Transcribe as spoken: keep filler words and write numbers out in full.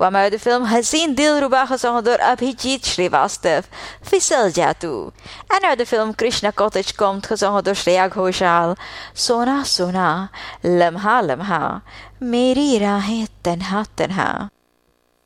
kwam uit de film Hसीन दिलरुबा gezongen door Abhijit Shrivastava, Fisal Jatu. En uit de film Krishna Cottage komt gezongen door Shreya Ghoshal, Sona Sona, Lamha Lamha, Meri Rahe Tanha Tanha.